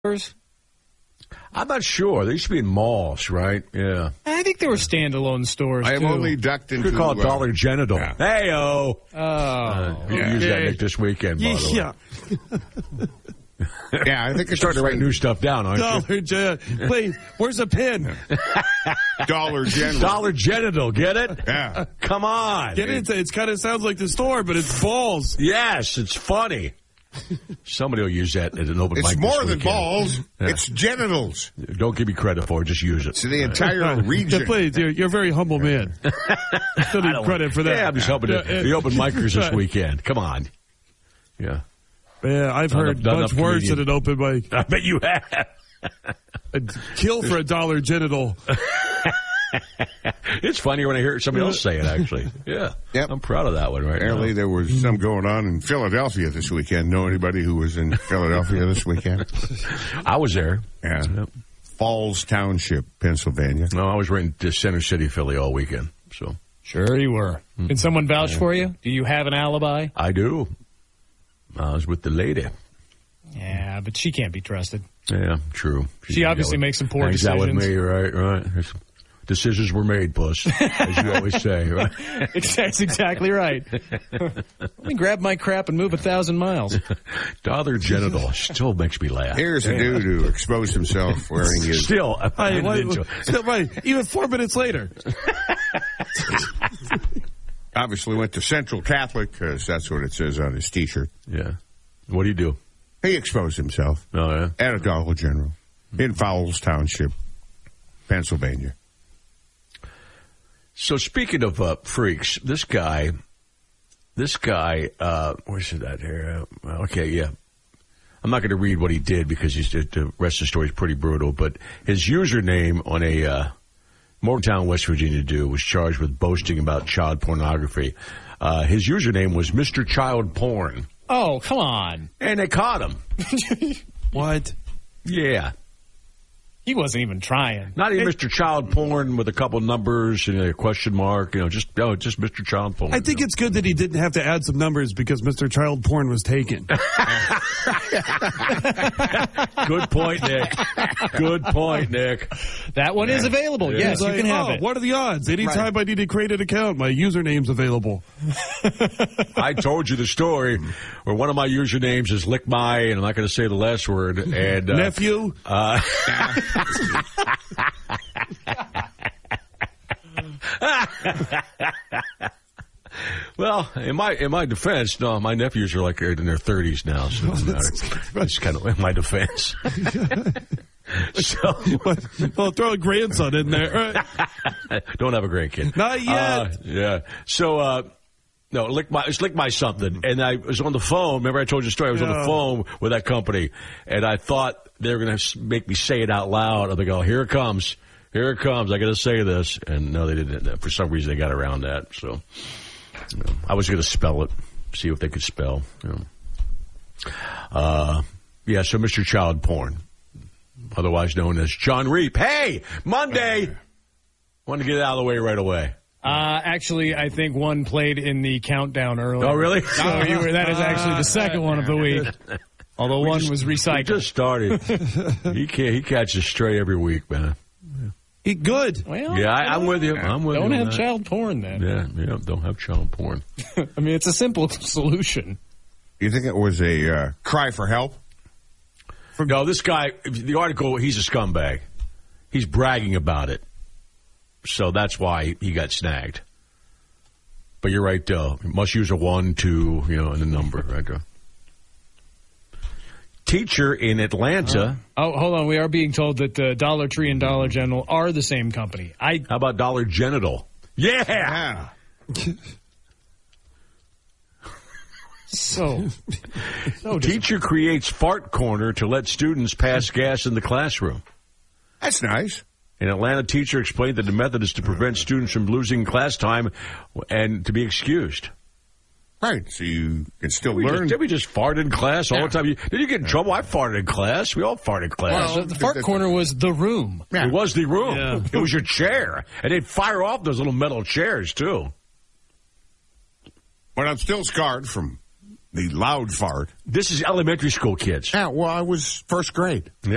I'm not sure. They used to be in malls, right? Yeah. I think they were standalone stores, I have too. only ducked into... You could call it Dollar Genital. Yeah. Hey-oh. Oh. You used that, Nick, this weekend, by the way. Yeah, I think You're starting to write new stuff down, aren't you? Dollar General. Wait, where's a pen? Dollar General. Dollar Genital, get it? Yeah. Come on. Get it? It kind of sounds like the store, but it's balls. Yes, it's funny. Somebody will use that at an open mic It's this more than weekend. balls. Yeah. It's genitals. Don't give me credit for it. Just use it. To the entire region. Please, you're a very humble man. Don't need credit for that. Yeah, I'm just helping the open micers this weekend. Come on. Yeah. Yeah, I've heard much worse at an open mic. I bet you have. I'd kill for a Dollar Genital. It's funnier when I hear somebody else say it, actually. Yeah. Yep. I'm proud of that one right Apparently now. there was some going on in Philadelphia this weekend. Know anybody who was in Philadelphia this weekend? I was there. Yeah. Yep. Falls Township, Pennsylvania. No, I was right in Center City, Philly all weekend. So Sure you were. Can someone vouch for you? Do you have an alibi? I do. I was with the lady. Yeah, but she can't be trusted. Yeah, true. She obviously makes some poor hangs out with decisions. me, right. Decisions were made, puss, as you always say, right? That's exactly right. Let me grab my crap and move 1,000 miles. Dollar Genital still makes me laugh. Here's a dude who exposed himself wearing his... Still, Even 4 minutes later. Obviously went to Central Catholic, because that's what it says on his T-shirt. Yeah. What do you do? He exposed himself Oh, yeah? at a Dollar General in Fowles Township, Pennsylvania. So speaking of freaks, this guy, where's that here? Okay, yeah. I'm not going to read what he did because the rest of the story is pretty brutal, but his username on a Morgantown, West Virginia dude was charged with boasting about child pornography. His username was Mr. Child Porn. Oh, come on. And they caught him. What? Yeah. He wasn't even trying. Not even Mr. Child Porn with a couple numbers and a question mark, just Mr. Child Porn. I think it's good that he didn't have to add some numbers because Mr. Child Porn was taken. Good point, Nick. Good point, Nick. That one is available. Yeah. Yes, you can have it. What are the odds? Anytime I need to create an account, my username's available. I told you the story where one of my usernames is Lick My, and I'm not going to say the last word. And Nephew? Well, in my defense, no, my nephews are like in their 30s now, so it doesn't matter. It's kind of in my defense. So, well, throw a grandson in there. Don't have a grandkid. Not yet. Yeah. So, no, it's Lick My something. And I was on the phone. Remember I told you the story? I was on the phone with that company, and I thought they were going to make me say it out loud. And they go, here it comes. Here it comes. I got to say this. And no, they didn't. For some reason, they got around that. So, I was going to spell it, see if they could spell. Yeah, so Mr. Child Porn, otherwise known as John Reap. Hey, Monday! Want to get it out of the way right away. Actually, I think one played in the countdown earlier. Oh, really? So that is actually the second one of the week. Although one was recycled. He just started. He catches stray every week, man. Good. Well, Yeah, I'm with you. I'm with you. Don't on have that. child porn then. Yeah, don't have child porn. I mean, it's a simple solution. You think it was a cry for help? No, this guy, the article, he's a scumbag. He's bragging about it. So that's why he got snagged. But you're right, must use a 1, 2, and a number, right there. Teacher in Atlanta. Hold on. We are being told that Dollar Tree and Dollar General are the same company. How about Dollar Genital? Yeah. So Teacher creates fart corner to let students pass gas in the classroom. That's nice. An Atlanta teacher explained that the method is to prevent students from losing class time and to be excused. Right, so you can still learn. Did we just fart in class all the time? Did you get in trouble? I farted in class. We all farted in class. the fart corner was the room. Yeah. It was the room. Yeah. It was your chair. And they'd fire off those little metal chairs, too. But I'm still scarred from the loud fart. This is elementary school kids. Yeah, well, I was first grade.